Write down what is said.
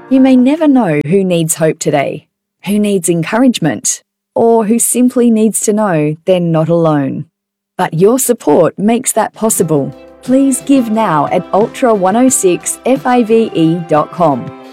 You may never know who needs hope today, who needs encouragement, or who simply needs to know they're not alone. But your support makes that possible. Please give now at ultra106fave.com.